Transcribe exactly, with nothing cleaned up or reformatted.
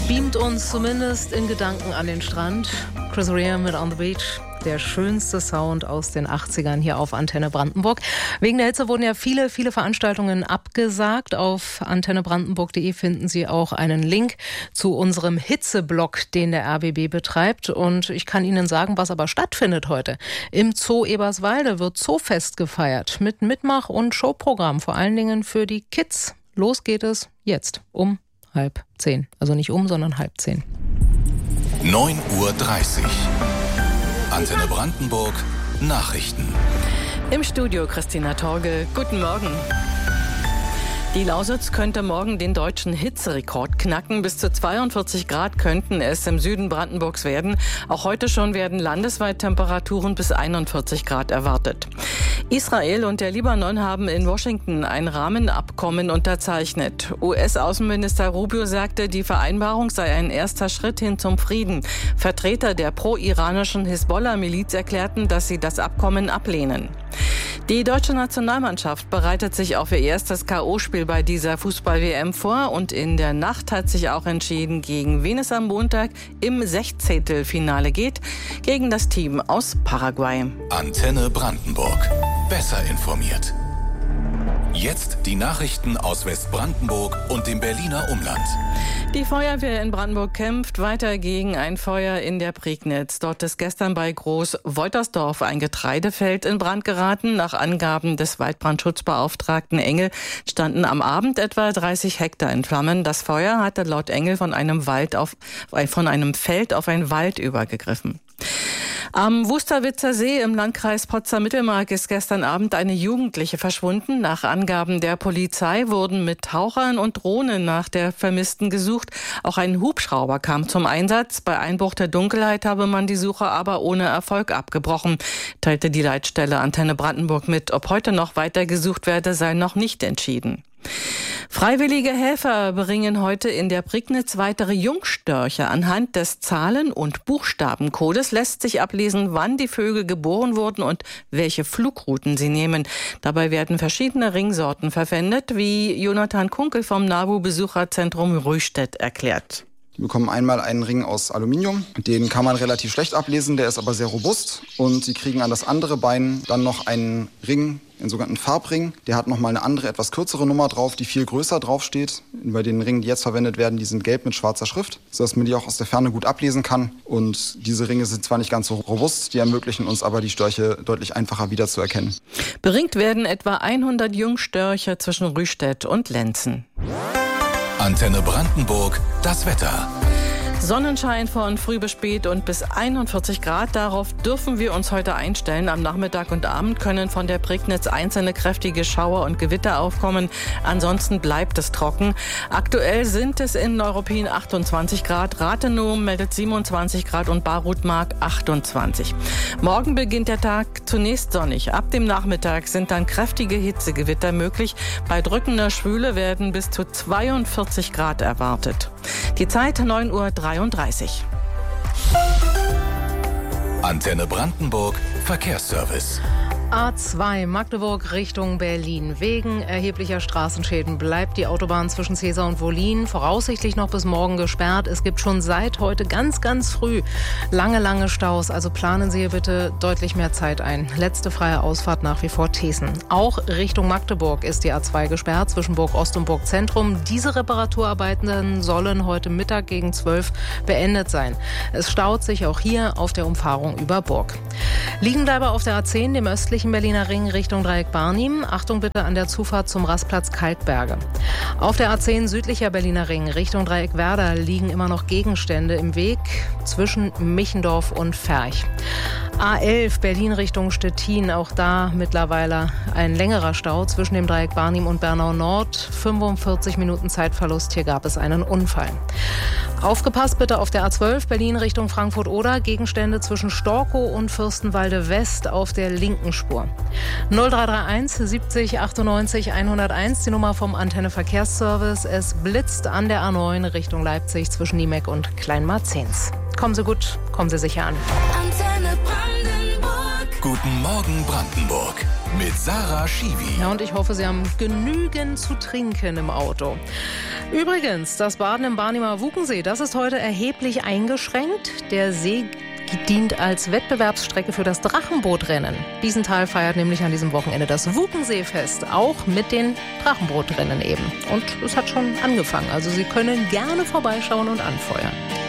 beamt uns zumindest in Gedanken an den Strand. Chris Rea mit On the Beach. Der schönste Sound aus den achtzigern hier auf Antenne Brandenburg. Wegen der Hitze wurden ja viele, viele Veranstaltungen abgesagt. Auf antenne brandenburg punkt de finden Sie auch einen Link zu unserem Hitzeblock, den der R B B betreibt. Und ich kann Ihnen sagen, was aber stattfindet heute. Im Zoo Eberswalde wird Zoofest gefeiert mit Mitmach- und Showprogramm, vor allen Dingen für die Kids. Los geht es jetzt um halb zehn. Also nicht um, sondern halb zehn. neun Uhr dreißig. Antenne Brandenburg Nachrichten. Im Studio Christina Torge. Guten Morgen. Die Lausitz könnte morgen den deutschen Hitzerekord knacken. Bis zu zweiundvierzig Grad könnten es im Süden Brandenburgs werden. Auch heute schon werden landesweit Temperaturen bis einundvierzig Grad erwartet. Israel und der Libanon haben in Washington ein Rahmenabkommen unterzeichnet. U S-Außenminister Rubio sagte, die Vereinbarung sei ein erster Schritt hin zum Frieden. Vertreter der pro-iranischen Hisbollah-Miliz erklärten, dass sie das Abkommen ablehnen. Die deutsche Nationalmannschaft bereitet sich auf ihr erstes K O-Spiel bei dieser Fußball-W M vor und in der Nacht hat sich auch entschieden, gegen wen es am Montag im Sechzehntelfinale geht, gegen das Team aus Paraguay. Antenne Brandenburg. Besser informiert. Jetzt die Nachrichten aus Westbrandenburg und dem Berliner Umland. Die Feuerwehr in Brandenburg kämpft weiter gegen ein Feuer in der Prignitz. Dort ist gestern bei Groß-Woltersdorf ein Getreidefeld in Brand geraten. Nach Angaben des Waldbrandschutzbeauftragten Engel standen am Abend etwa dreißig Hektar in Flammen. Das Feuer hatte laut Engel von einem Wald auf, von einem Feld auf einen Wald übergegriffen. Am Wusterwitzer See im Landkreis Potsdam-Mittelmark ist gestern Abend eine Jugendliche verschwunden. Nach Angaben der Polizei wurden mit Tauchern und Drohnen nach der Vermissten gesucht. Auch ein Hubschrauber kam zum Einsatz. Bei Einbruch der Dunkelheit habe man die Suche aber ohne Erfolg abgebrochen, teilte die Leitstelle Antenne Brandenburg mit. Ob heute noch weiter gesucht werde, sei noch nicht entschieden. Freiwillige Helfer bringen heute in der Prignitz weitere Jungstörche. Anhand des Zahlen- und Buchstabencodes lässt sich ablesen, wann die Vögel geboren wurden und welche Flugrouten sie nehmen. Dabei werden verschiedene Ringsorten verwendet, wie Jonathan Kunkel vom NABU-Besucherzentrum Rüstedt erklärt. Die bekommen einmal einen Ring aus Aluminium, den kann man relativ schlecht ablesen, der ist aber sehr robust. Und sie kriegen an das andere Bein dann noch einen Ring, einen sogenannten Farbring. Der hat nochmal eine andere, etwas kürzere Nummer drauf, die viel größer draufsteht. Bei den Ringen, die jetzt verwendet werden, die sind gelb mit schwarzer Schrift, sodass man die auch aus der Ferne gut ablesen kann. Und diese Ringe sind zwar nicht ganz so robust, die ermöglichen uns aber, die Störche deutlich einfacher wiederzuerkennen. Beringt werden etwa hundert Jungstörche zwischen Rüstedt und Lenzen. Antenne Brandenburg, das Wetter. Sonnenschein von früh bis spät und bis einundvierzig Grad. Darauf dürfen wir uns heute einstellen. Am Nachmittag und Abend können von der Prignitz einzelne kräftige Schauer und Gewitter aufkommen. Ansonsten bleibt es trocken. Aktuell sind es in Neuruppin achtundzwanzig Grad. Rathenow meldet siebenundzwanzig Grad und Barutmark achtundzwanzig. Morgen beginnt der Tag zunächst sonnig. Ab dem Nachmittag sind dann kräftige Hitzegewitter möglich. Bei drückender Schwüle werden bis zu zweiundvierzig Grad erwartet. Die Zeit neun Uhr dreiunddreißig. Antenne Brandenburg Verkehrsservice. A zwei Magdeburg Richtung Berlin. Wegen erheblicher Straßenschäden bleibt die Autobahn zwischen Cäsar und Wollin voraussichtlich noch bis morgen gesperrt. Es gibt schon seit heute ganz, ganz früh lange, lange Staus. Also planen Sie hier bitte deutlich mehr Zeit ein. Letzte freie Ausfahrt nach wie vor Thesen. Auch Richtung Magdeburg ist die A zwei gesperrt zwischen Burg Ost und Burg Zentrum. Diese Reparaturarbeiten sollen heute Mittag gegen zwölf beendet sein. Es staut sich auch hier auf der Umfahrung über Burg. Liegenbleiber auf der A zehn, dem östlichen Berliner Ring Richtung Dreieck Barnim. Achtung bitte an der Zufahrt zum Rastplatz Kalkberge. Auf der A zehn südlicher Berliner Ring Richtung Dreieck Werder liegen immer noch Gegenstände im Weg zwischen Michendorf und Ferch. A elf Berlin Richtung Stettin, auch da mittlerweile ein längerer Stau zwischen dem Dreieck Barnim und Bernau Nord. fünfundvierzig Minuten Zeitverlust, hier gab es einen Unfall. Aufgepasst bitte auf der A zwölf Berlin Richtung Frankfurt-Oder. Gegenstände zwischen Storkow und Fürstenwalde West auf der linken Spur. null drei drei eins siebzig achtundneunzig hunderteins, die Nummer vom Antenne Verkehrsservice. Es blitzt an der A neun Richtung Leipzig zwischen Niemek und Kleinmarzens. Kommen Sie gut, kommen Sie sicher an. Antenne Brandenburg. Guten Morgen Brandenburg. mit Sarah Schiwi. Ja, und ich hoffe, Sie haben genügend zu trinken im Auto. Übrigens, das Baden im Barnimer Wukensee, das ist heute erheblich eingeschränkt. Der See dient als Wettbewerbsstrecke für das Drachenbootrennen. Wiesenthal feiert nämlich an diesem Wochenende das Wukenseefest, auch mit den Drachenbootrennen eben. Und es hat schon angefangen, also Sie können gerne vorbeischauen und anfeuern.